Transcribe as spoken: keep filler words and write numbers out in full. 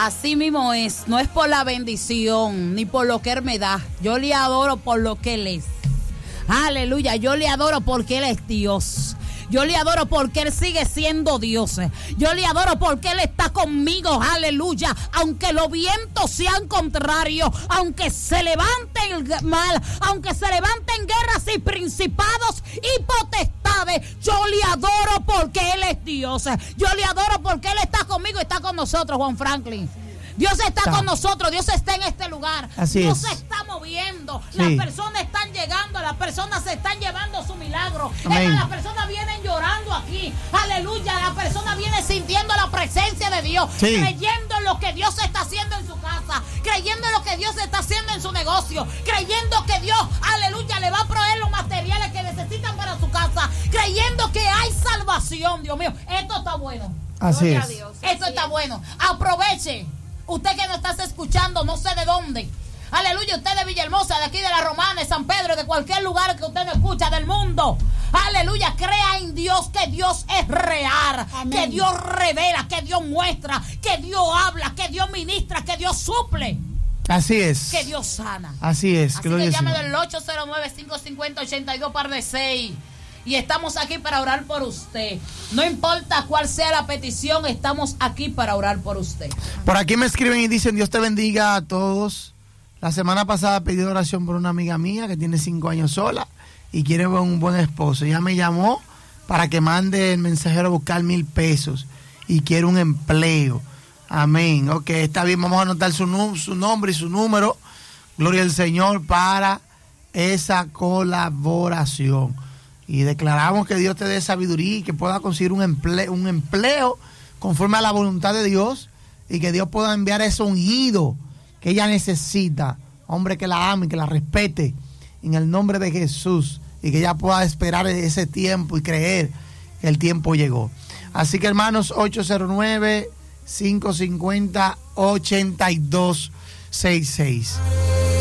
Así mismo es, no es por la bendición ni por lo que Él me da. Yo le adoro por lo que Él es. Aleluya, yo le adoro porque Él es Dios. Yo le adoro porque Él sigue siendo Dios. Yo le adoro porque Él está conmigo. Aleluya. Aunque los vientos sean contrarios, aunque se levante el mal, aunque se levanten guerras y principados y potestades, yo le adoro porque Él es Dios. Yo le adoro porque Él está conmigo y está con nosotros, Juan Franklin. Dios está, está con nosotros, Dios está en este lugar. Así Dios es. se está moviendo. Sí. Las personas están llegando, las personas se están llevando su milagro. Amén. Las personas vienen llorando aquí. Aleluya, las personas vienen sintiendo la presencia de Dios, sí. creyendo en lo que Dios está haciendo en su casa, creyendo en lo que Dios está haciendo en su negocio, creyendo que Dios, aleluya, le va a proveer los materiales que necesitan para su casa, creyendo que hay salvación. Dios mío, esto está bueno. Así Gloria es. a Dios. Esto está bueno. Aproveche. Usted que nos estás escuchando, no sé de dónde. Aleluya, usted de Villahermosa, de aquí de la Romana, de San Pedro, de cualquier lugar que usted no escucha del mundo. Aleluya, crea en Dios que Dios es real. Amén. Que Dios revela, que Dios muestra, que Dios habla, que Dios ministra, que Dios suple. Así es. Que Dios sana. Así es. Así que llame del ocho cero nueve, cinco cinco cero, ocho dos par de seis. Y estamos aquí para orar por usted. No importa cuál sea la petición, estamos aquí para orar por usted. Por aquí me escriben y dicen: Dios te bendiga a todos. La semana pasada pedí oración por una amiga mía que tiene cinco años sola y quiere un buen esposo. Ella me llamó para que mande el mensajero a buscar mil pesos y quiere un empleo. Amén. Ok, está bien, vamos a anotar su, su nombre y su número. Gloria al Señor para esa colaboración. Y declaramos que Dios te dé sabiduría y que pueda conseguir un empleo, un empleo conforme a la voluntad de Dios, y que Dios pueda enviar ese ungido que ella necesita, hombre que la ame y que la respete en el nombre de Jesús, y que ella pueda esperar ese tiempo y creer que el tiempo llegó. Así que, hermanos, ocho cero nueve, cinco cinco cero, ocho dos seis seis.